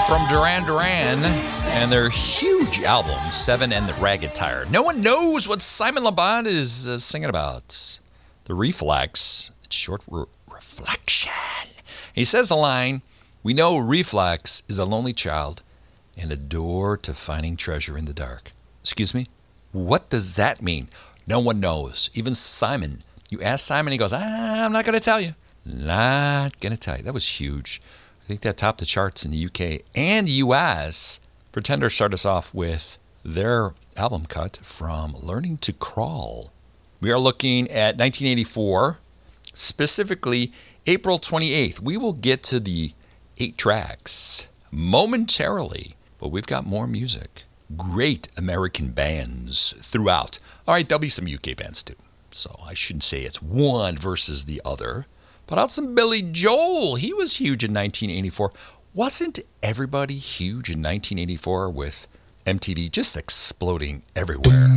from Duran Duran and their huge album, Seven and the Ragged Tire. No one knows what Simon Le Bon is singing about. The Reflex, it's short for reflection. He says a line, we know reflex is a lonely child and a door to finding treasure in the dark. Excuse me? What does that mean? No one knows. Even Simon. You ask Simon, he goes, I'm not going to tell you. Not going to tell you. That was huge. I think that topped the charts in the UK and US. Pretender started us off with their album cut from Learning to Crawl. We are looking at 1984, specifically April 28th. We will get to the 8 tracks momentarily, but we've got more music. Great American bands throughout. All right, there'll be some UK bands too. So I shouldn't say it's one versus the other. Put out some Billy Joel. He was huge in 1984. Wasn't everybody huge in 1984 with MTV just exploding everywhere?